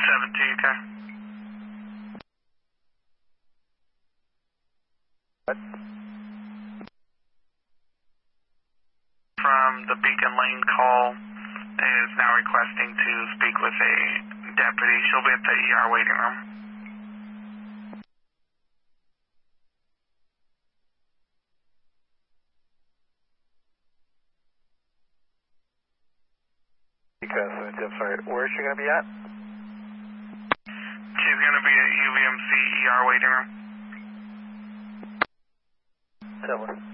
okay? What? From the Beacon Lane call is now requesting to speak with a deputy. She'll be at the ER waiting room. Because, I'm sorry, where is she going to be at? She's going to be at UVMC ER waiting room. 7.